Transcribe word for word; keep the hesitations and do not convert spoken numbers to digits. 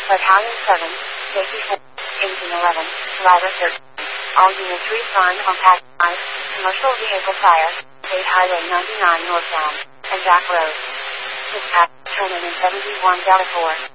Battalion seven, Safety four, eighteen eleven, Driver thirteen. All units refund on Pack five, Commercial Vehicle Fire, State Highway ninety-nine northbound, and Jack Road. Dispatch, turn in seventy-one Delta four.